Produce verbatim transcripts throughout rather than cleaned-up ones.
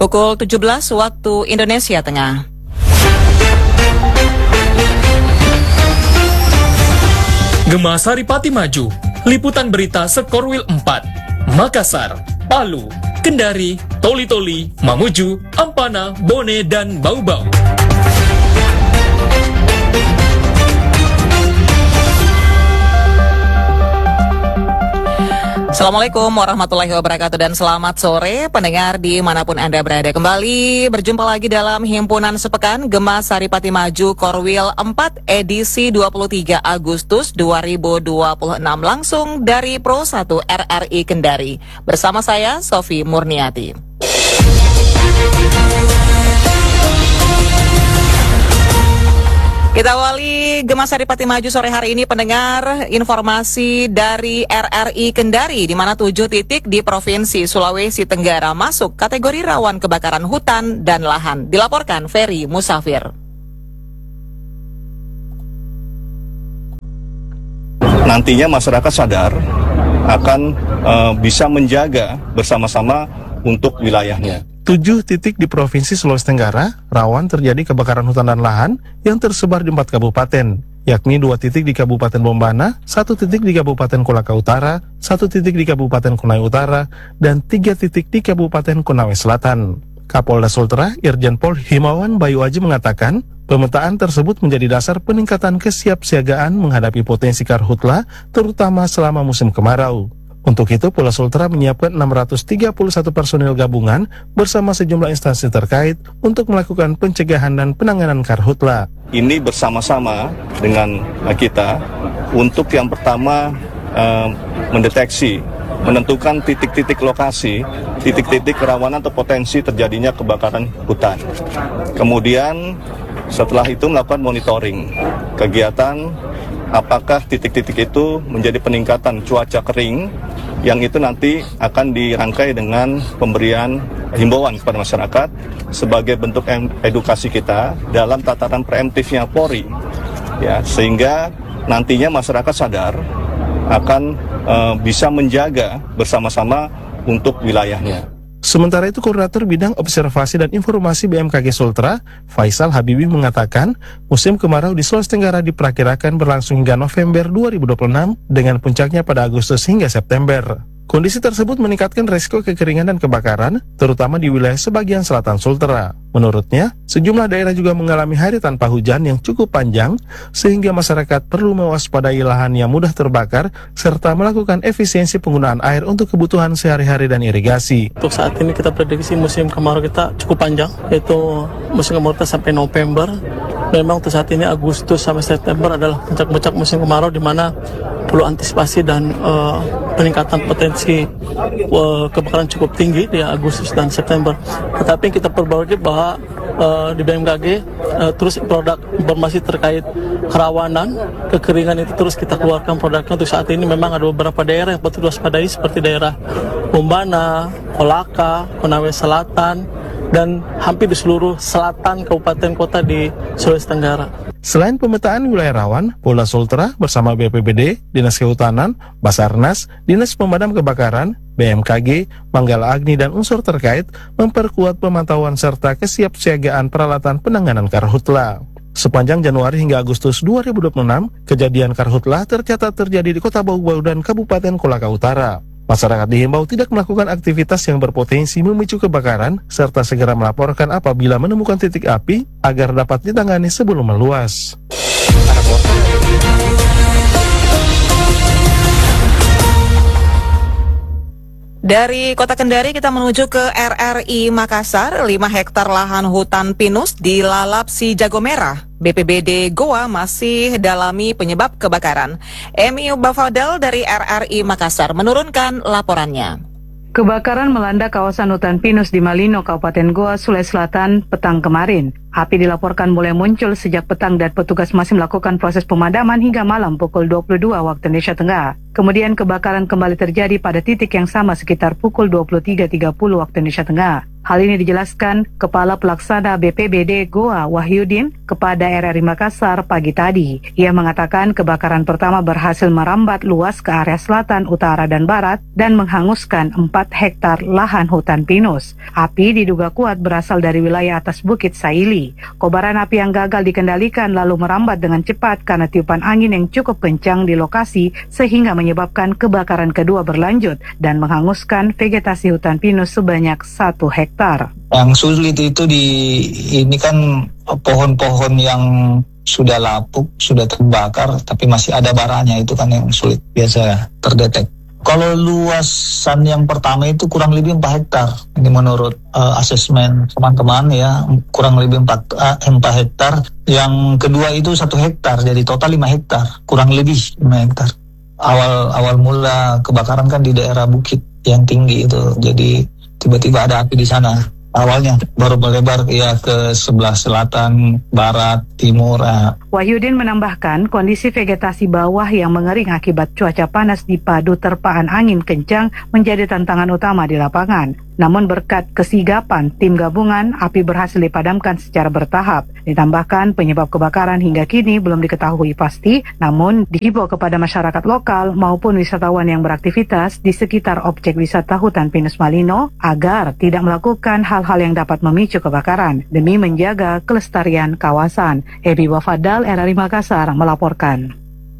Pukul tujuh belas waktu Indonesia Tengah. Gema Saripati maju, liputan berita Sekorwil empat, Makassar, Palu, Kendari, Toli-Toli, Mamuju, Ampana, Bone, dan Bau-Bau. Assalamualaikum warahmatullahi wabarakatuh dan selamat sore pendengar dimanapun Anda berada. Kembali berjumpa lagi dalam Himpunan Sepekan Gema Saripati Maju Korwil empat edisi dua puluh tiga Agustus dua ribu dua puluh enam langsung dari Pro satu R R I Kendari. Bersama saya Sofi Murniati. Kita awali Gema Saripati Maju sore hari ini pendengar informasi dari R R I Kendari di mana tujuh titik di Provinsi Sulawesi Tenggara masuk kategori rawan kebakaran hutan dan lahan. Dilaporkan Ferry Musafir. Nantinya masyarakat sadar akan uh, bisa menjaga bersama-sama untuk wilayahnya. Tujuh titik di Provinsi Sulawesi Tenggara rawan terjadi kebakaran hutan dan lahan yang tersebar di empat kabupaten, yakni dua titik di Kabupaten Bombana, satu titik di Kabupaten Kolaka Utara, satu titik di Kabupaten Konawe Utara, dan tiga titik di Kabupaten Konawe Selatan. Kapolda Sultra Irjen Pol Himawan Bayu Aji mengatakan, pemetaan tersebut menjadi dasar peningkatan kesiapsiagaan menghadapi potensi karhutla, terutama selama musim kemarau. Untuk itu, Polda Sultra menyiapkan enam ratus tiga puluh satu personil gabungan bersama sejumlah instansi terkait untuk melakukan pencegahan dan penanganan karhutla. Ini bersama-sama dengan kita untuk yang pertama eh, mendeteksi, menentukan titik-titik lokasi, titik-titik kerawanan atau potensi terjadinya kebakaran hutan. Kemudian setelah itu melakukan monitoring kegiatan, apakah titik-titik itu menjadi peningkatan cuaca kering yang itu nanti akan dirangkai dengan pemberian himbauan kepada masyarakat sebagai bentuk edukasi kita dalam tataran preemptifnya Polri, ya, sehingga nantinya masyarakat sadar akan uh, bisa menjaga bersama-sama untuk wilayahnya. Sementara itu, Koordinator Bidang Observasi dan Informasi B M K G Sultra, Faisal Habibi mengatakan, musim kemarau di Sulawesi Tenggara diperkirakan berlangsung hingga November dua ribu dua puluh enam dengan puncaknya pada Agustus hingga September. Kondisi tersebut meningkatkan risiko kekeringan dan kebakaran, terutama di wilayah sebagian selatan Sultra. Menurutnya, sejumlah daerah juga mengalami hari tanpa hujan yang cukup panjang, sehingga masyarakat perlu mewaspadai lahan yang mudah terbakar, serta melakukan efisiensi penggunaan air untuk kebutuhan sehari-hari dan irigasi. Untuk saat ini kita prediksi musim kemarau kita cukup panjang, yaitu musim kemarau kita sampai November. Memang untuk saat ini Agustus sampai September adalah puncak-puncak musim kemarau di mana perlu antisipasi dan uh, peningkatan potensi uh, kebakaran cukup tinggi di Agustus dan September. Tetapi kita perbarui bahwa uh, di B M K G uh, terus produk informasi terkait kerawanan, kekeringan itu terus kita keluarkan produknya. Untuk saat ini memang ada beberapa daerah yang patut diwaspadai seperti daerah Bombana, Kolaka, Konawe Selatan, dan hampir di seluruh selatan kabupaten kota di Sulawesi Tenggara. Selain pemetaan wilayah rawan, Polda Sultra bersama B P B D, Dinas Kehutanan, Basarnas, Dinas Pemadam Kebakaran, B M K G, Manggala Agni, dan unsur terkait memperkuat pemantauan serta kesiapsiagaan peralatan penanganan karhutla. Sepanjang Januari hingga Agustus dua ribu dua puluh enam, kejadian karhutla tercatat terjadi di Kota Bau-Bau dan Kabupaten Kolaka Utara. Masyarakat dihimbau tidak melakukan aktivitas yang berpotensi memicu kebakaran, serta segera melaporkan apabila menemukan titik api agar dapat ditangani sebelum meluas. Dari Kota Kendari kita menuju ke R R I Makassar. lima hektar lahan hutan pinus dilalap si jago merah. B P B D Goa masih dalami penyebab kebakaran. Emi Bafadel dari R R I Makassar menurunkan laporannya. Kebakaran melanda kawasan hutan pinus di Malino, Kabupaten Goa, Sulawesi Selatan, petang kemarin. Api dilaporkan mulai muncul sejak petang dan petugas masih melakukan proses pemadaman hingga malam pukul dua puluh dua waktu Indonesia Tengah. Kemudian kebakaran kembali terjadi pada titik yang sama sekitar pukul dua puluh tiga tiga puluh waktu Indonesia Tengah. Hal ini dijelaskan Kepala Pelaksana B P B D Goa Wahyudin kepada R R I Makassar pagi tadi. Ia mengatakan kebakaran pertama berhasil merambat luas ke area selatan, utara, dan barat dan menghanguskan empat hektar lahan hutan pinus. Api diduga kuat berasal dari wilayah atas Bukit Saili. Kobaran api yang gagal dikendalikan lalu merambat dengan cepat karena tiupan angin yang cukup kencang di lokasi sehingga menyebabkan kebakaran kedua berlanjut dan menghanguskan vegetasi hutan pinus sebanyak satu hektar. Yang sulit itu di ini kan pohon-pohon yang sudah lapuk, sudah terbakar, tapi masih ada baranya, itu kan yang sulit biasa terdetek. Kalau luasan yang pertama itu kurang lebih empat hektar. Ini menurut uh, asesmen teman-teman ya, kurang lebih empat, uh, empat hektar. Yang kedua itu satu hektar, jadi total lima hektar, kurang lebih lima hektar. Awal awal mula kebakaran kan di daerah bukit yang tinggi itu, jadi tiba-tiba ada api di sana. Awalnya baru melebar ya ke sebelah selatan, barat, timur. Ah. Wahyudin menambahkan kondisi vegetasi bawah yang mengering akibat cuaca panas dipadu terpaan angin kencang menjadi tantangan utama di lapangan. Namun berkat kesigapan tim gabungan, api berhasil dipadamkan secara bertahap. Ditambahkan penyebab kebakaran hingga kini belum diketahui pasti, namun dihimbau kepada masyarakat lokal maupun wisatawan yang beraktivitas di sekitar objek wisata hutan pinus Malino agar tidak melakukan hal-hal yang dapat memicu kebakaran demi menjaga kelestarian kawasan. Ebi Wafadal, R R I Makassar melaporkan.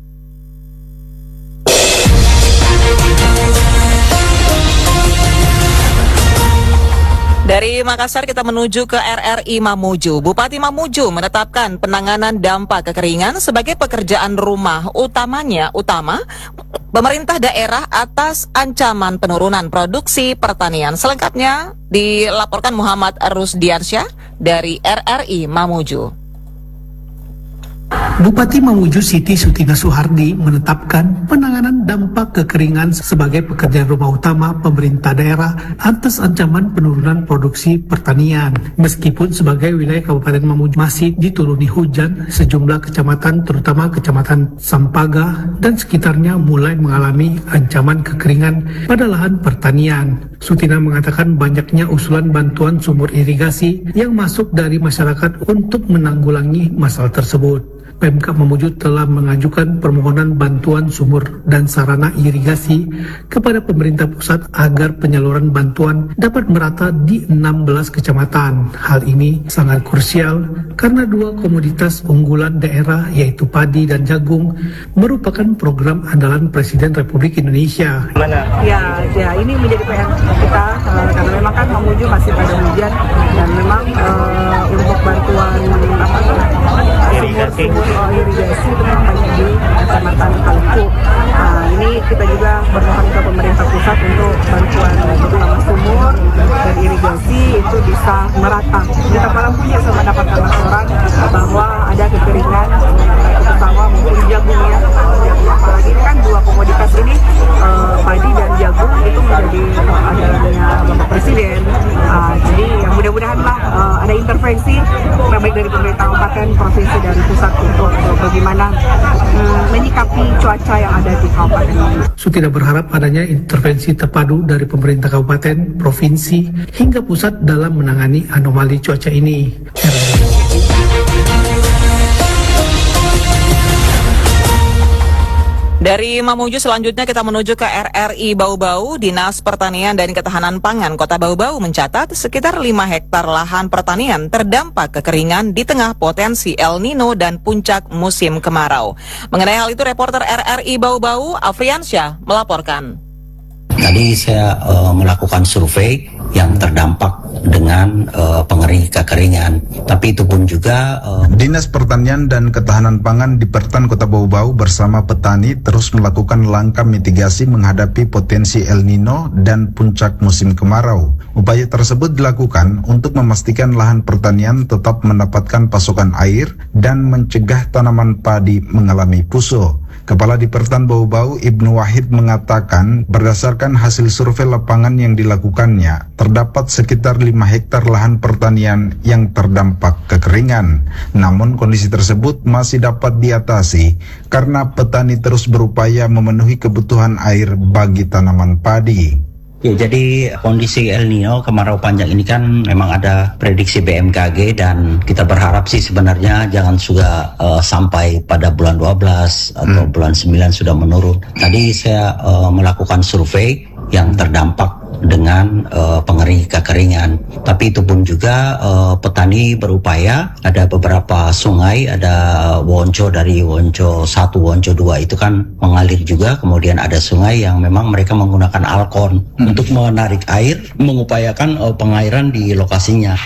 Dari Makassar kita menuju ke R R I Mamuju. Bupati Mamuju menetapkan penanganan dampak kekeringan sebagai pekerjaan rumah utamanya utama pemerintah daerah atas ancaman penurunan produksi pertanian. Selengkapnya dilaporkan Muhammad Rusdiansyah dari R R I Mamuju. Bupati Mamuju Siti Sutina Suhardi menetapkan penanganan dampak kekeringan sebagai pekerjaan rumah utama pemerintah daerah atas ancaman penurunan produksi pertanian. Meskipun sebagai wilayah Kabupaten Mamuju masih dituruni hujan, sejumlah kecamatan terutama Kecamatan Sampaga dan sekitarnya mulai mengalami ancaman kekeringan pada lahan pertanian. Sutina mengatakan banyaknya usulan bantuan sumur irigasi yang masuk dari masyarakat untuk menanggulangi masalah tersebut. Pemkab Mamuju telah mengajukan permohonan bantuan sumur dan sarana irigasi kepada pemerintah pusat agar penyaluran bantuan dapat merata di enam belas kecamatan. Hal ini sangat krusial karena dua komoditas unggulan daerah yaitu padi dan jagung merupakan program andalan Presiden Republik Indonesia. Ya, ya ini menjadi P R kita uh, karena memang kan Mamuju masih pada hujan dan memang uh, untuk bantuan apa irigasi uh, irigasi itu memang banyak di Kecamatan Kalku. Nah, ini kita juga bermohon ke pemerintah pusat untuk bantuan terutama sumur dan irigasi itu bisa merata. Kita malam pun bisa mendapatkan laporan bahwa ada kekeringan baik itu sawah maupun jagung ya. Apalagi ini kan dua komoditas ini uh, padi dan jagung itu menjadi uh, andalannya Bapak Presiden. Uh, jadi yang mudah-mudahan lah uh, ada intervensi baik dari pemerintah kabupaten, provinsi dan pusat untuk uh, bagaimana um, menyikapi cuaca yang ada di kabupaten ini. Sutina berharap adanya intervensi terpadu dari pemerintah kabupaten, provinsi hingga pusat dalam menangani anomali cuaca ini. Dari Mamuju selanjutnya kita menuju ke R R I Bau-Bau. Dinas Pertanian dan Ketahanan Pangan Kota Bau-Bau mencatat sekitar lima hektar lahan pertanian terdampak kekeringan di tengah potensi El Nino dan puncak musim kemarau. Mengenai hal itu, reporter R R I Bau-Bau Afriansyah melaporkan. Tadi saya uh, melakukan survei yang terdampak dengan uh, pengering kekeringan. Tapi itu pun juga uh... Dinas Pertanian dan Ketahanan Pangan di Pertan Kota Bau-Bau bersama petani terus melakukan langkah mitigasi menghadapi potensi El Nino dan puncak musim kemarau. Upaya tersebut dilakukan untuk memastikan lahan pertanian tetap mendapatkan pasokan air dan mencegah tanaman padi mengalami puso. Kepala di Pertan Bau-Bau Ibnu Wahid mengatakan berdasarkan hasil survei lapangan yang dilakukannya, terdapat sekitar lima hektar lahan pertanian yang terdampak kekeringan. Namun kondisi tersebut masih dapat diatasi karena petani terus berupaya memenuhi kebutuhan air bagi tanaman padi. Ya, jadi kondisi El Nino kemarau panjang ini kan memang ada prediksi B M K G dan kita berharap sih sebenarnya jangan juga uh, sampai pada bulan dua belas atau hmm. bulan sembilan sudah menurun. Tadi saya uh, melakukan survei yang terdampak dengan uh, pengering kekeringan. Tapi itu pun juga uh, petani berupaya, ada beberapa sungai, ada Wonco dari Wonco satu, Wonco dua itu kan mengalir juga, kemudian ada sungai yang memang mereka menggunakan alkon hmm. untuk menarik air, mengupayakan uh, pengairan di lokasinya.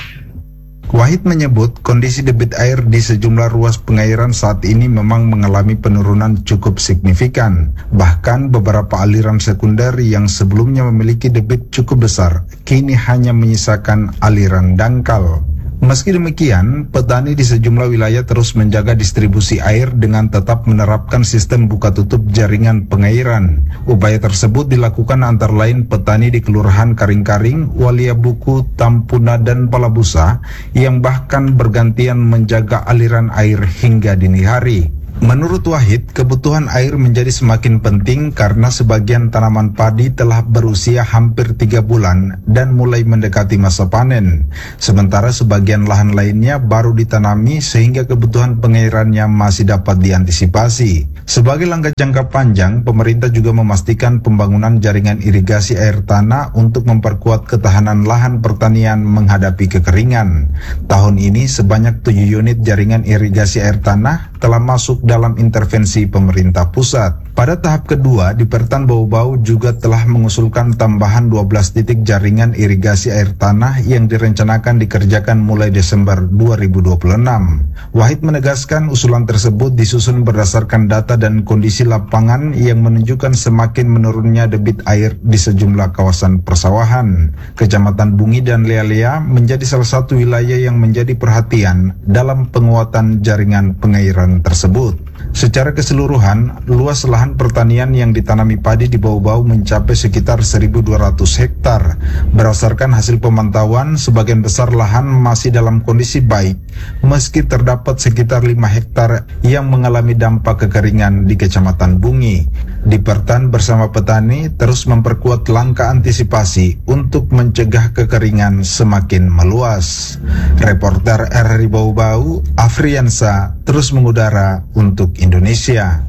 Wahid menyebut kondisi debit air di sejumlah ruas pengairan saat ini memang mengalami penurunan cukup signifikan. Bahkan beberapa aliran sekunder yang sebelumnya memiliki debit cukup besar, kini hanya menyisakan aliran dangkal. Meski demikian, petani di sejumlah wilayah terus menjaga distribusi air dengan tetap menerapkan sistem buka tutup jaringan pengairan. Upaya tersebut dilakukan antara lain petani di Kelurahan Karing-Karing, Waliabuku, Tampuna, dan Palabusa yang bahkan bergantian menjaga aliran air hingga dini hari. Menurut Wahid, kebutuhan air menjadi semakin penting karena sebagian tanaman padi telah berusia hampir tiga bulan dan mulai mendekati masa panen. Sementara sebagian lahan lainnya baru ditanami sehingga kebutuhan pengairannya masih dapat diantisipasi. Sebagai langkah jangka panjang, pemerintah juga memastikan pembangunan jaringan irigasi air tanah untuk memperkuat ketahanan lahan pertanian menghadapi kekeringan. Tahun ini sebanyak tujuh unit jaringan irigasi air tanah telah masuk dalam intervensi pemerintah pusat. Pada tahap kedua, Dipertan Bau-Bau juga telah mengusulkan tambahan dua belas titik jaringan irigasi air tanah yang direncanakan dikerjakan mulai Desember dua ribu dua puluh enam. Wahid menegaskan usulan tersebut disusun berdasarkan data dan kondisi lapangan yang menunjukkan semakin menurunnya debit air di sejumlah kawasan persawahan. Kecamatan Bungi dan Lea-Lea menjadi salah satu wilayah yang menjadi perhatian dalam penguatan jaringan pengairan tersebut. Secara keseluruhan, luas lahan pertanian yang ditanami padi di Bau-Bau mencapai sekitar seribu dua ratus hektar. Berdasarkan hasil pemantauan, sebagian besar lahan masih dalam kondisi baik, meski terdapat sekitar lima hektar yang mengalami dampak kekeringan di Kecamatan Bungi. Dipertan bersama petani terus memperkuat langkah antisipasi untuk mencegah kekeringan semakin meluas. Reporter R R I Bau-Bau, Afriansa, terus mengudara untuk Indonesia.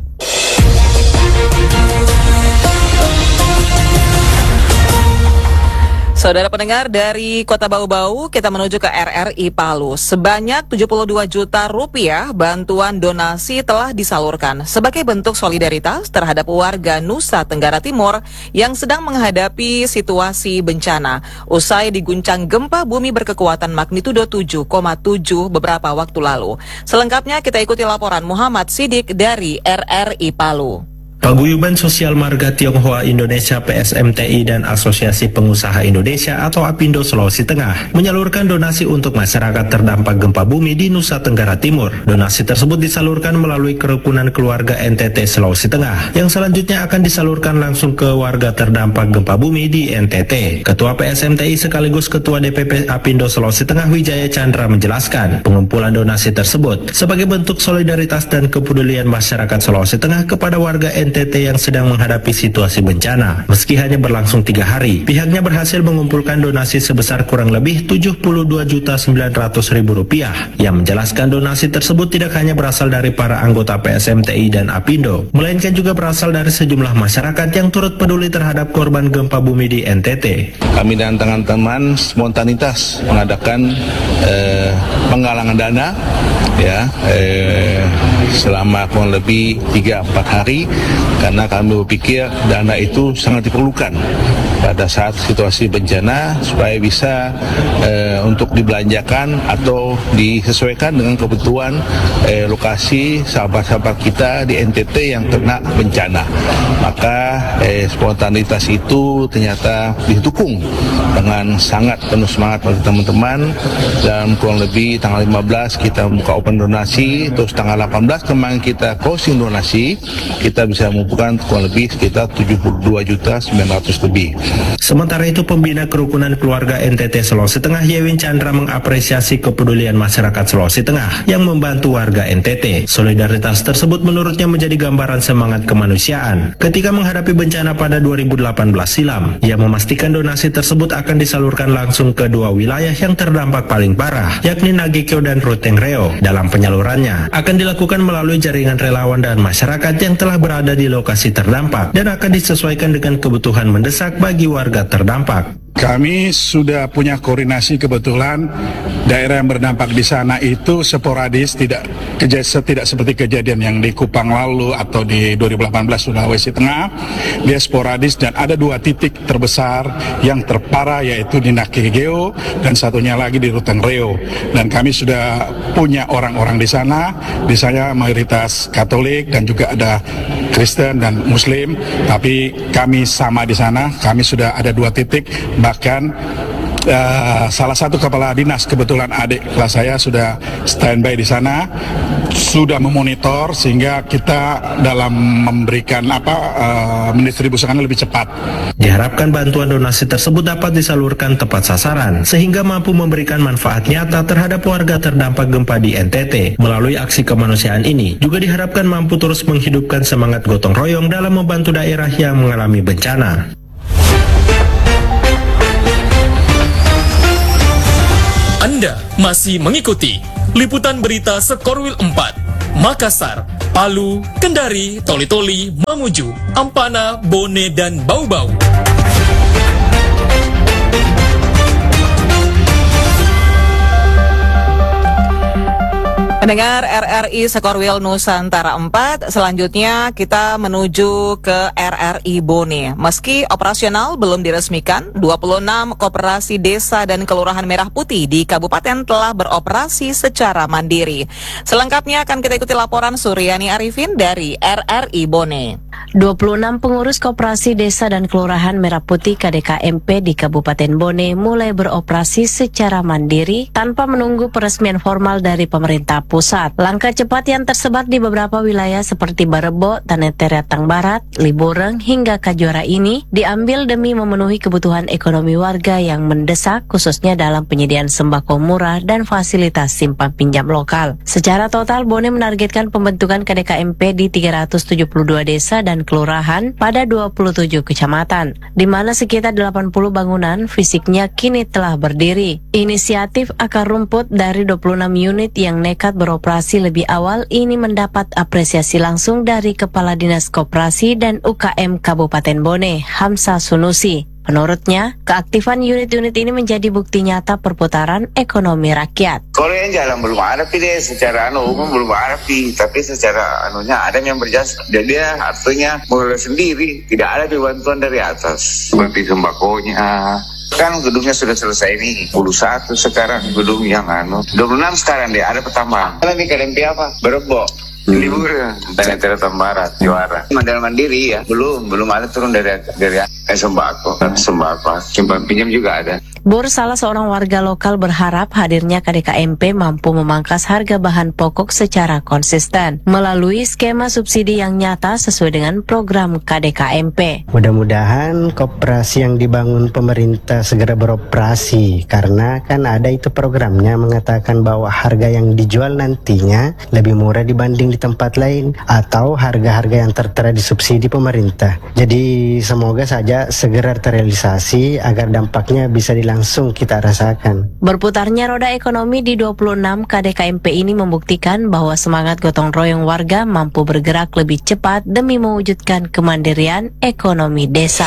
Saudara pendengar, dari Kota Bau-Bau kita menuju ke R R I Palu. Sebanyak tujuh puluh dua juta rupiah bantuan donasi telah disalurkan sebagai bentuk solidaritas terhadap warga Nusa Tenggara Timur yang sedang menghadapi situasi bencana usai diguncang gempa bumi berkekuatan magnitudo tujuh koma tujuh beberapa waktu lalu. Selengkapnya kita ikuti laporan Muhammad Sidik dari R R I Palu. Paguyuban Sosial Marga Tionghoa Indonesia P S M T I dan Asosiasi Pengusaha Indonesia atau APindo Sulawesi Tengah menyalurkan donasi untuk masyarakat terdampak gempa bumi di Nusa Tenggara Timur. Donasi tersebut disalurkan melalui kerukunan keluarga N T T Sulawesi Tengah yang selanjutnya akan disalurkan langsung ke warga terdampak gempa bumi di N T T. Ketua P S M T I sekaligus Ketua D P P APindo Sulawesi Tengah Wijaya Chandra menjelaskan pengumpulan donasi tersebut sebagai bentuk solidaritas dan kepedulian masyarakat Sulawesi Tengah kepada warga N T T yang sedang menghadapi situasi bencana. Meski hanya berlangsung tiga hari, pihaknya berhasil mengumpulkan donasi sebesar kurang lebih tujuh puluh dua juta sembilan ratus ribu rupiah. Yang menjelaskan donasi tersebut tidak hanya berasal dari para anggota P S M T I dan APindo, melainkan juga berasal dari sejumlah masyarakat yang turut peduli terhadap korban gempa bumi di N T T. Kami dan teman-teman spontanitas mengadakan eh, penggalangan dana ya eh, selama kurang lebih tiga empat hari karena kami berpikir dana itu sangat diperlukan pada saat situasi bencana supaya bisa eh, untuk dibelanjakan atau disesuaikan dengan kebutuhan eh, lokasi sahabat-sahabat kita di N T T yang kena bencana. Maka eh, spontanitas itu ternyata didukung dengan sangat penuh semangat oleh teman-teman, dan kurang lebih tanggal lima belas kita buka open donasi, terus tanggal delapan belas kemarin kita closing donasi, kita bisa mengumpulkan kurang lebih sekitar tujuh puluh dua juta sembilan ratus lebih. Sementara itu, pembina kerukunan keluarga N T T Sulawesi Tengah Yewin Chandra mengapresiasi kepedulian masyarakat Sulawesi Tengah yang membantu warga N T T. Solidaritas tersebut menurutnya menjadi gambaran semangat kemanusiaan ketika menghadapi bencana pada dua ribu delapan belas silam. Ia memastikan donasi tersebut akan disalurkan langsung ke dua wilayah yang terdampak paling parah, yakni Nagekeo dan Ruteng Reo. Dalam penyalurannya akan dilakukan melalui jaringan relawan dan masyarakat yang telah berada di lokasi terdampak dan akan disesuaikan dengan kebutuhan mendesak bagi warga terdampak. Kami sudah punya koordinasi, kebetulan daerah yang berdampak di sana itu sporadis, tidak kejadian, tidak seperti kejadian yang di Kupang lalu atau di dua ribu delapan belas Sulawesi Tengah. Dia sporadis dan ada dua titik terbesar yang terparah, yaitu di Nagekeo dan satunya lagi di Ruteng Reo. Dan kami sudah punya orang-orang di sana, di sana mayoritas Katolik dan juga ada Kristen dan Muslim, tapi kami sama di sana. Kami sudah ada dua titik. Bahkan uh, salah satu kepala dinas, kebetulan adik kelas saya sudah standby di sana, sudah memonitor sehingga kita dalam memberikan apa uh, mendistribusikannya lebih cepat. Diharapkan bantuan donasi tersebut dapat disalurkan tepat sasaran sehingga mampu memberikan manfaat nyata terhadap warga terdampak gempa di N T T. Melalui aksi kemanusiaan ini juga diharapkan mampu terus menghidupkan semangat gotong royong dalam membantu daerah yang mengalami bencana. Anda masih mengikuti liputan berita Sekorwil empat, Makassar, Palu, Kendari, Toli-Toli, Mamuju, Ampana, Bone, dan Bau-Bau. Pendengar R R I Sekorwil Nusantara empat, selanjutnya kita menuju ke R R I Bone. Meski operasional belum diresmikan, dua puluh enam koperasi desa dan kelurahan Merah Putih di kabupaten telah beroperasi secara mandiri. Selengkapnya akan kita ikuti laporan Suryani Arifin dari R R I Bone. dua puluh enam pengurus koperasi desa dan kelurahan Merah Putih K D K M P di Kabupaten Bone mulai beroperasi secara mandiri tanpa menunggu peresmian formal dari pemerintah pusat. Langkah cepat yang tersebar di beberapa wilayah seperti Barebo, Taneteratang Barat, Liboreng, hingga Kajuara ini diambil demi memenuhi kebutuhan ekonomi warga yang mendesak, khususnya dalam penyediaan sembako murah dan fasilitas simpan pinjam lokal. Secara total, Bone menargetkan pembentukan K D K M P di tiga ratus tujuh puluh dua desa dan kelurahan pada dua puluh tujuh kecamatan, di mana sekitar delapan puluh bangunan fisiknya kini telah berdiri. Inisiatif akar rumput dari dua puluh enam unit yang nekat beroperasi lebih awal ini mendapat apresiasi langsung dari Kepala Dinas Koperasi dan U K M Kabupaten Bone, Hamsa Sunusi. Menurutnya, keaktifan unit-unit ini menjadi bukti nyata perputaran ekonomi rakyat. Kalau yang jalan belum ada pi deh, secara anu umum belum ada pi, tapi secara anunya ada yang berjasa. Jadi dia artinya mulai sendiri, tidak ada bantuan dari atas. Seperti sembakonya. Kan gedungnya sudah selesai nih, dua puluh satu sekarang gedung yang anu. dua puluh enam sekarang deh, ada pertambahan. Kalau ini K D M P apa? Berebo. Libur Taneteratang Barat, Juara. Mandal mandiri ya, belum belum ada turun dari dari eh, sembako, sembako, simpan pinjam juga ada. Bor, salah seorang warga lokal, berharap hadirnya K D K M P mampu memangkas harga bahan pokok secara konsisten melalui skema subsidi yang nyata sesuai dengan program K D K M P. Mudah-mudahan koperasi yang dibangun pemerintah segera beroperasi, karena kan ada itu programnya mengatakan bahwa harga yang dijual nantinya lebih murah dibanding di tempat lain atau harga-harga yang tertera di subsidi pemerintah. Jadi semoga saja segera terrealisasi agar dampaknya bisa langsung kita rasakan. Berputarnya roda ekonomi di dua puluh enam K D K M P ini membuktikan bahwa semangat gotong royong warga mampu bergerak lebih cepat demi mewujudkan kemandirian ekonomi desa.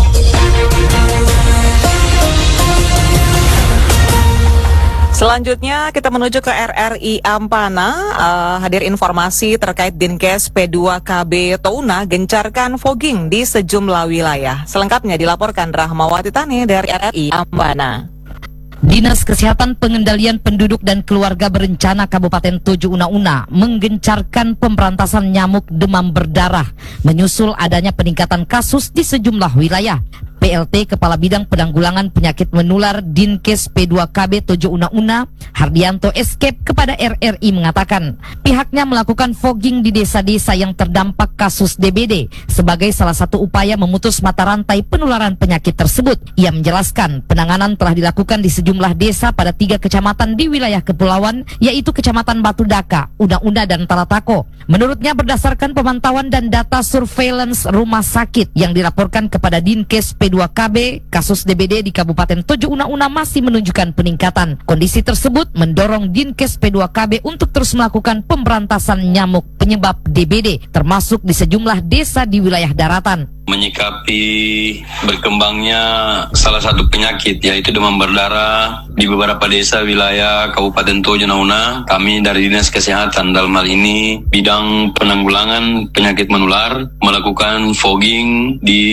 Selanjutnya kita menuju ke R R I Ampana. Uh, hadir informasi terkait Dinkes P dua K B Touna gencarkan fogging di sejumlah wilayah. Selengkapnya dilaporkan Rahmawati Tani dari R R I Ampana. Dinas Kesehatan Pengendalian Penduduk dan Keluarga Berencana Kabupaten Tojo Una-Una menggencarkan pemberantasan nyamuk demam berdarah menyusul adanya peningkatan kasus di sejumlah wilayah. P L T Kepala Bidang Penanggulangan Penyakit Menular Dinkes P dua K B Tojo Una-Una, Hardianto Escape, kepada R R I mengatakan pihaknya melakukan fogging di desa-desa yang terdampak kasus D B D sebagai salah satu upaya memutus mata rantai penularan penyakit tersebut. Ia menjelaskan penanganan telah dilakukan di sejumlah desa pada tiga kecamatan di wilayah kepulauan, yaitu Kecamatan Batu Daka, Una-Una, dan Talatako. Menurutnya berdasarkan pemantauan dan data surveillance rumah sakit yang dilaporkan kepada Dinkes P dua K B, kasus D B D di Kabupaten Tojo Una-Una masih menunjukkan peningkatan. Kondisi tersebut mendorong Dinkes P dua K B untuk terus melakukan pemberantasan nyamuk penyebab D B D, termasuk di sejumlah desa di wilayah daratan. Menyikapi berkembangnya salah satu penyakit yaitu demam berdarah di beberapa desa wilayah Kabupaten Tojo Una-Una, kami dari Dinas Kesehatan dalam hal ini bidang penanggulangan penyakit menular melakukan fogging di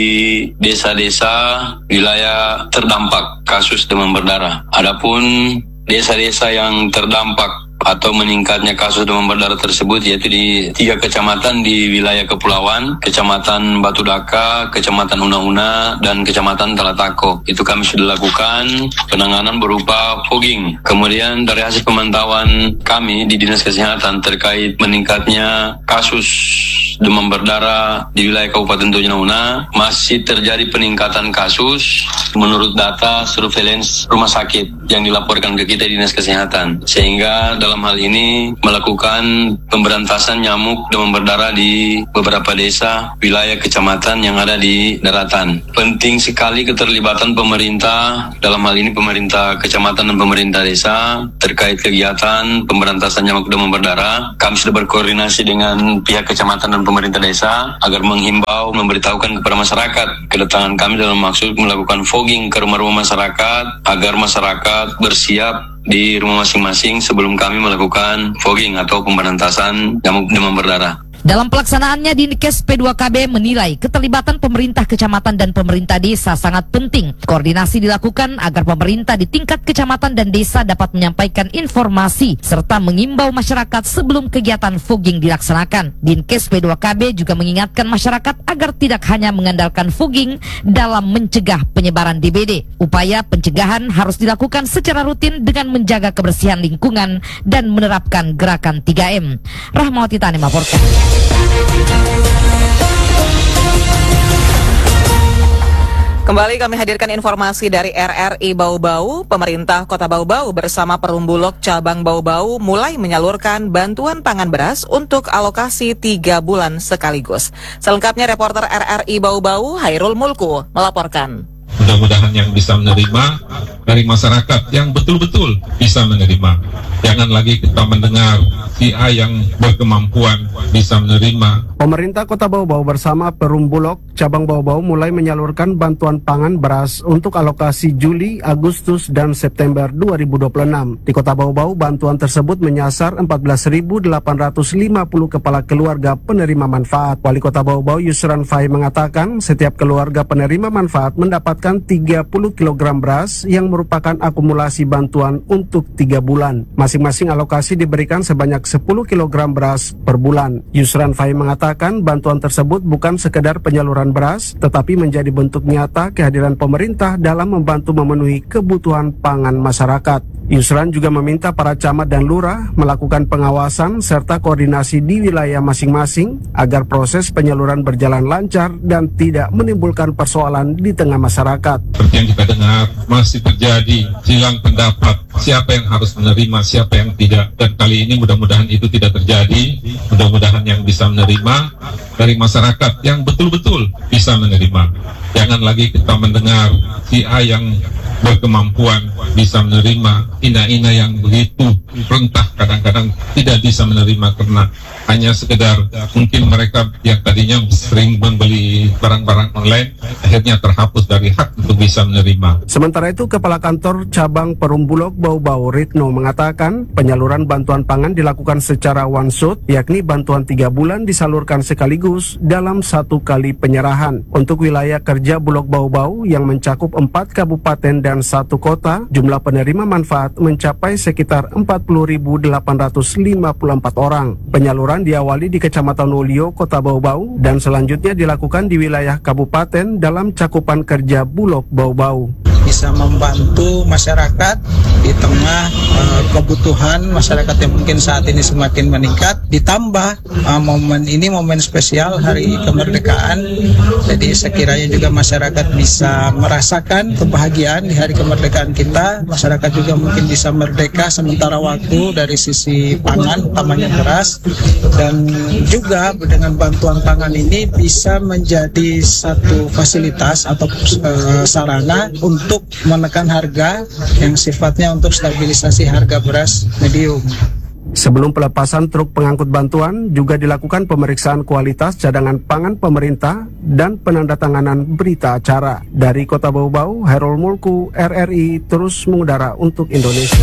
desa-desa wilayah terdampak kasus demam berdarah. Adapun desa-desa yang terdampak atau meningkatnya kasus demam berdarah tersebut yaitu di tiga kecamatan di wilayah kepulauan, Kecamatan Batu Daka, Kecamatan Una-Una, dan Kecamatan Talatako. Itu kami sudah lakukan penanganan berupa fogging. Kemudian dari hasil pemantauan kami di Dinas Kesehatan terkait meningkatnya kasus demam berdarah di wilayah Kabupaten Tojo Una, masih terjadi peningkatan kasus menurut data surveillance rumah sakit yang dilaporkan ke kita di Dinas Kesehatan. Sehingga dalam hal ini melakukan pemberantasan nyamuk demam berdarah di beberapa desa wilayah kecamatan yang ada di daratan. Penting sekali keterlibatan pemerintah, dalam hal ini pemerintah kecamatan dan pemerintah desa terkait kegiatan pemberantasan nyamuk demam berdarah. Kami sudah berkoordinasi dengan pihak kecamatan dan pemerintah desa agar menghimbau, memberitahukan kepada masyarakat kedatangan kami dalam maksud melakukan fogging ke rumah-rumah masyarakat agar masyarakat bersiap di rumah masing-masing sebelum kami melakukan fogging atau pemberantasan nyamuk demam berdarah. Dalam pelaksanaannya, Dinkes P dua K B menilai keterlibatan pemerintah kecamatan dan pemerintah desa sangat penting. Koordinasi dilakukan agar pemerintah di tingkat kecamatan dan desa dapat menyampaikan informasi serta mengimbau masyarakat sebelum kegiatan fogging dilaksanakan. Dinkes P dua K B juga mengingatkan masyarakat agar tidak hanya mengandalkan fogging dalam mencegah penyebaran D B D. Upaya pencegahan harus dilakukan secara rutin dengan menjaga kebersihan lingkungan dan menerapkan gerakan tiga M. Rahmawati Tani melaporkan. Kembali kami hadirkan informasi dari R R I Bau-Bau. Pemerintah Kota Bau-Bau bersama Perum Bulog Cabang Bau-Bau mulai menyalurkan bantuan pangan beras untuk alokasi tiga bulan sekaligus. Selengkapnya reporter R R I Bau-Bau Hairul Mulku melaporkan. Mudah-mudahan yang bisa menerima dari masyarakat yang betul-betul bisa menerima. Jangan lagi kita mendengar si A yang berkemampuan bisa menerima. Pemerintah Kota Bau-Bau bersama Perum Bulog Cabang Bau-Bau mulai menyalurkan bantuan pangan beras untuk alokasi Juli, Agustus, dan September dua ribu dua puluh enam. Di Kota Bau-Bau, bantuan tersebut menyasar empat belas ribu delapan ratus lima puluh kepala keluarga penerima manfaat. Wali Kota Bau-Bau Yusran Fai mengatakan setiap keluarga penerima manfaat mendapatkan tiga puluh kilogram beras yang merupakan akumulasi bantuan untuk tiga bulan. Masing-masing alokasi diberikan sebanyak sepuluh kilogram beras per bulan. Yusran Fai mengatakan bantuan tersebut bukan sekedar penyaluran beras, tetapi menjadi bentuk nyata kehadiran pemerintah dalam membantu memenuhi kebutuhan pangan masyarakat. Yusran juga meminta para camat dan lurah melakukan pengawasan serta koordinasi di wilayah masing-masing agar proses penyaluran berjalan lancar dan tidak menimbulkan persoalan di tengah masyarakat. Seperti yang kita dengar, masih terjadi silang pendapat siapa yang harus menerima, siapa yang tidak. Dan kali ini mudah-mudahan itu tidak terjadi. Mudah-mudahan yang bisa menerima dari masyarakat yang betul-betul bisa menerima. Jangan lagi kita mendengar si A yang berkemampuan bisa menerima, ina-ina yang begitu rentah kadang-kadang tidak bisa menerima karena hanya sekedar mungkin mereka yang tadinya sering membeli barang-barang online akhirnya terhapus dari hak untuk bisa menerima. Sementara itu, Kepala Kantor Cabang Perum Bulog Bau-Bau Ritno mengatakan penyaluran bantuan pangan dilakukan secara one shot, yakni bantuan tiga bulan disalurkan sekaligus dalam satu kali penyerahan. Untuk wilayah kerja Bulog Bau-Bau yang mencakup empat kabupaten dan dan satu kota, jumlah penerima manfaat mencapai sekitar empat puluh ribu delapan ratus lima puluh empat orang. Penyaluran diawali di Kecamatan Wolio, Kota Bau-Bau, dan selanjutnya dilakukan di wilayah kabupaten dalam cakupan kerja Bulog Bau-Bau. Bisa membantu masyarakat di tengah uh, kebutuhan masyarakat yang mungkin saat ini semakin meningkat, ditambah uh, momen ini momen spesial Hari Kemerdekaan, jadi sekiranya juga masyarakat bisa merasakan kebahagiaan di Hari Kemerdekaan kita. Masyarakat juga mungkin bisa merdeka sementara waktu dari sisi pangan, utamanya beras, dan juga dengan bantuan pangan ini bisa menjadi satu fasilitas atau uh, sarana untuk menekan harga yang sifatnya untuk stabilisasi harga beras medium. Sebelum pelepasan truk pengangkut bantuan, juga dilakukan pemeriksaan kualitas cadangan pangan pemerintah dan penandatanganan berita acara. Dari Kota Bau-Bau, Herol Mulku, R R I terus mengudara untuk Indonesia.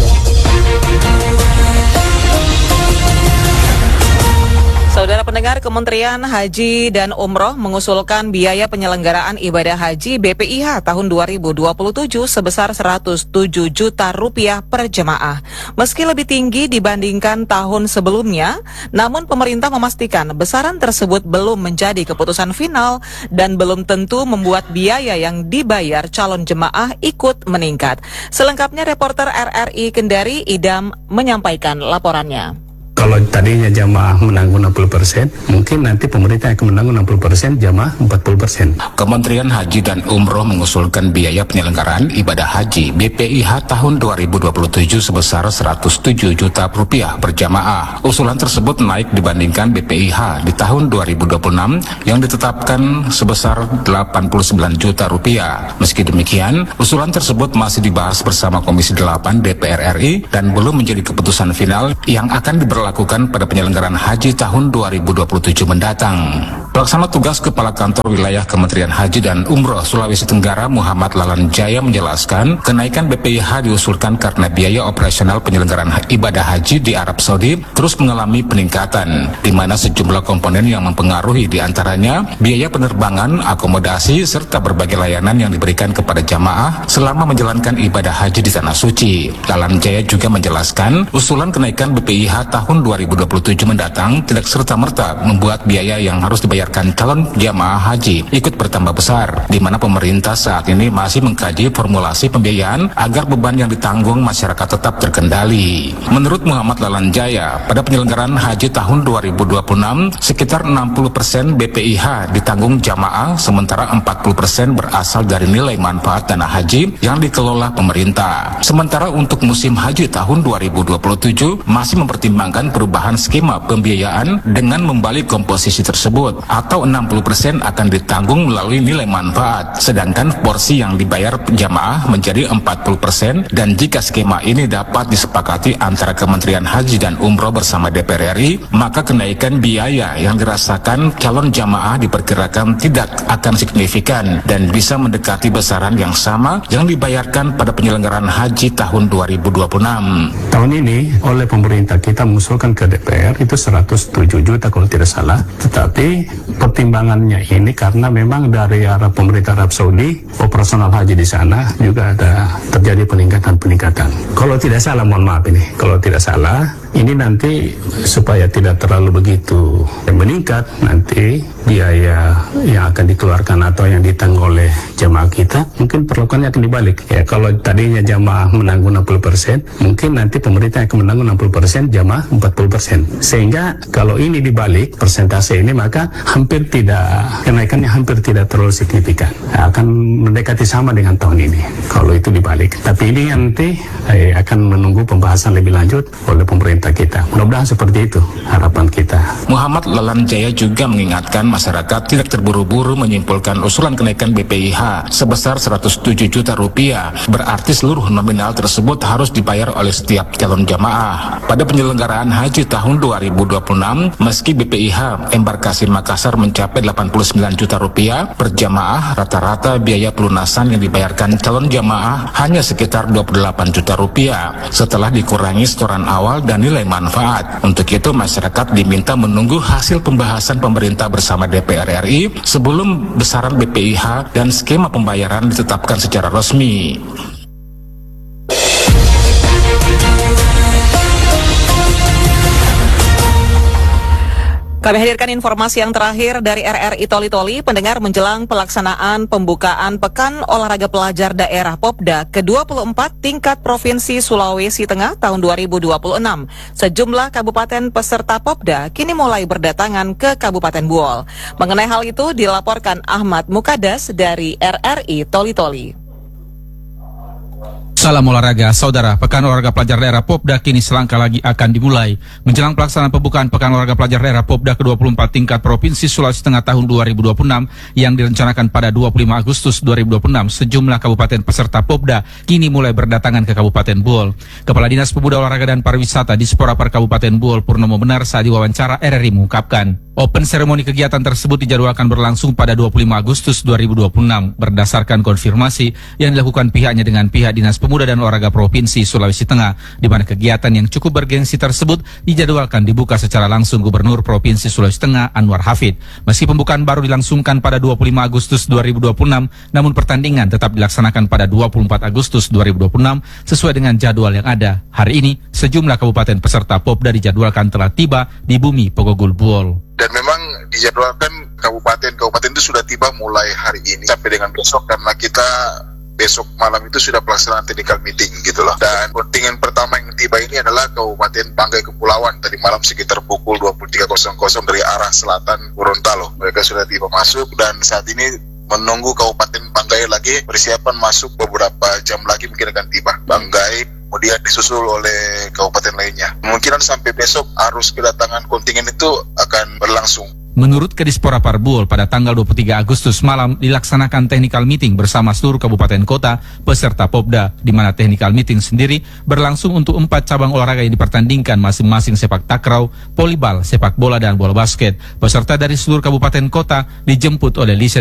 Saudara pendengar, Kementerian Haji dan Umroh mengusulkan biaya penyelenggaraan ibadah haji B P I H tahun dua ribu dua puluh tujuh sebesar seratus tujuh juta rupiah per jemaah. Meski lebih tinggi dibandingkan tahun sebelumnya, namun pemerintah memastikan besaran tersebut belum menjadi keputusan final dan belum tentu membuat biaya yang dibayar calon jemaah ikut meningkat. Selengkapnya reporter R R I Kendari Idam menyampaikan laporannya. Kalau tadinya jamaah menanggung enam puluh persen, mungkin nanti pemerintah akan menanggung enam puluh persen, jamaah empat puluh persen. Kementerian Haji dan Umroh mengusulkan biaya penyelenggaraan ibadah haji B P I H tahun dua ribu dua puluh tujuh sebesar seratus tujuh juta rupiah per jamaah. Usulan tersebut naik dibandingkan B P I H di tahun dua ribu dua puluh enam yang ditetapkan sebesar delapan puluh sembilan juta rupiah. Meski demikian, usulan tersebut masih dibahas bersama Komisi delapan D P R R I dan belum menjadi keputusan final yang akan diberlakukan lakukan pada penyelenggaraan haji tahun dua ribu dua puluh tujuh mendatang. Pelaksana tugas Kepala Kantor Wilayah Kementerian Haji dan Umroh Sulawesi Tenggara Muhammad Lalan Jaya menjelaskan, kenaikan B P I H diusulkan karena biaya operasional penyelenggaraan ibadah haji di Arab Saudi terus mengalami peningkatan, di mana sejumlah komponen yang mempengaruhi diantaranya biaya penerbangan, akomodasi, serta berbagai layanan yang diberikan kepada jamaah selama menjalankan ibadah haji di Tanah Suci. Lalan Jaya juga menjelaskan, usulan kenaikan B P I H tahun dua ribu dua puluh tujuh mendatang tidak serta-merta membuat biaya yang harus dibayarkan calon jamaah haji ikut bertambah besar, di mana pemerintah saat ini masih mengkaji formulasi pembiayaan agar beban yang ditanggung masyarakat tetap terkendali. Menurut Muhammad Lalan Jaya, pada penyelenggaraan haji tahun dua ribu dua puluh enam, sekitar enam puluh persen B P I H ditanggung jamaah, sementara empat puluh persen berasal dari nilai manfaat dana haji yang dikelola pemerintah. Sementara untuk musim haji tahun dua ribu dua puluh tujuh masih mempertimbangkan perubahan skema pembiayaan dengan membalik komposisi tersebut, atau enam puluh persen akan ditanggung melalui nilai manfaat, sedangkan porsi yang dibayar jamaah menjadi empat puluh persen, dan jika skema ini dapat disepakati antara Kementerian Haji dan Umroh bersama D P R R I, maka kenaikan biaya yang dirasakan calon jamaah diperkirakan tidak akan signifikan dan bisa mendekati besaran yang sama yang dibayarkan pada penyelenggaraan haji tahun dua ribu dua puluh enam. Tahun ini oleh pemerintah kita mengusulkan ke D P R itu seratus tujuh juta kalau tidak salah, tetapi pertimbangannya ini karena memang dari arah pemerintah Arab Saudi operasional haji di sana juga ada terjadi peningkatan-peningkatan. Kalau tidak salah, mohon maaf ini, kalau tidak salah ini nanti supaya tidak terlalu begitu meningkat, nanti biaya yang akan dikeluarkan atau yang ditanggung oleh jamaah kita mungkin perlakuannya akan dibalik. Ya, kalau tadinya jamaah menanggung enam puluh persen, mungkin nanti pemerintah akan menanggung enam puluh persen, jamaah empat puluh persen. Sehingga kalau ini dibalik persentase ini, maka hampir tidak, kenaikannya hampir tidak terlalu signifikan. Nah, akan mendekati sama dengan tahun ini kalau itu dibalik. Tapi ini nanti eh, akan menunggu pembahasan lebih lanjut oleh pemerintah kita. Mudah-mudahan seperti itu harapan kita. Muhammad Lalan Jaya juga mengingatkan masyarakat tidak terburu-buru menyimpulkan usulan kenaikan B P I H sebesar seratus tujuh juta rupiah. Berarti seluruh nominal tersebut harus dibayar oleh setiap calon jamaah. Pada penyelenggaraan haji tahun dua ribu dua puluh enam, meski B P I H embarkasi Makassar mencapai delapan puluh sembilan juta rupiah per jamaah, rata-rata biaya pelunasan yang dibayarkan calon jamaah hanya sekitar dua puluh delapan juta rupiah setelah dikurangi setoran awal dan nilai manfaat. Untuk itu masyarakat diminta menunggu hasil pembahasan pemerintah bersama D P R R I sebelum besaran B P I H dan skema pembayaran ditetapkan secara resmi. Kami hadirkan informasi yang terakhir dari R R I Toli-Toli, pendengar menjelang pelaksanaan pembukaan Pekan Olahraga Pelajar Daerah Popda ke dua puluh empat tingkat Provinsi Sulawesi Tengah tahun dua ribu dua puluh enam. Sejumlah kabupaten peserta Popda kini mulai berdatangan ke Kabupaten Buol. Mengenai hal itu dilaporkan Ahmad Mukadas dari R R I Toli-Toli. Salam olahraga, saudara. Pekan Olahraga Pelajar Daerah Popda kini selangkah lagi akan dimulai. Menjelang pelaksanaan pembukaan Pekan Olahraga Pelajar Daerah Popda ke dua puluh empat tingkat Provinsi Sulawesi Tengah tahun dua ribu dua puluh enam yang direncanakan pada dua puluh lima Agustus dua ribu dua puluh enam, sejumlah kabupaten peserta Popda kini mulai berdatangan ke Kabupaten Buol. Kepala Dinas Pemuda Olahraga dan Pariwisata di Sporapar Kabupaten Buol, Purnomo Benar, saat diwawancara R R I mengungkapkan, open seremoni kegiatan tersebut dijadwalkan berlangsung pada dua puluh lima Agustus dua ribu dua puluh enam berdasarkan konfirmasi yang dilakukan pihaknya dengan pihak Dinas Pemuda dan Olahraga Provinsi Sulawesi Tengah, di mana kegiatan yang cukup bergengsi tersebut dijadwalkan dibuka secara langsung Gubernur Provinsi Sulawesi Tengah Anwar Hafid. Meski pembukaan baru dilangsungkan pada dua puluh lima Agustus dua ribu dua puluh enam, namun pertandingan tetap dilaksanakan pada dua puluh empat Agustus dua ribu dua puluh enam sesuai dengan jadwal yang ada. Hari ini, sejumlah kabupaten peserta Popda dijadwalkan telah tiba di bumi Pogogul Buol. Dan memang dijadwalkan kabupaten-kabupaten itu sudah tiba mulai hari ini sampai dengan besok, karena kita besok malam itu sudah pelaksanaan technical meeting gitu loh. Dan kontingen pertama yang tiba ini adalah Kabupaten Banggai Kepulauan tadi malam sekitar pukul dua puluh tiga dari arah selatan Gorontalo. Mereka sudah tiba masuk dan saat ini menunggu Kabupaten Banggai lagi persiapan masuk, beberapa jam lagi mungkin akan tiba. Banggai kemudian disusul oleh kabupaten lainnya. Kemungkinan sampai besok arus kedatangan kontingen itu akan berlangsung. Menurut Kadisporapar Buol, pada tanggal dua puluh tiga Agustus malam dilaksanakan technical meeting bersama seluruh kabupaten kota peserta Popda, di mana technical meeting sendiri berlangsung untuk empat cabang olahraga yang dipertandingkan, masing-masing sepak takraw, volleyball, sepak bola, dan bola basket. Peserta dari seluruh kabupaten kota dijemput oleh Lisa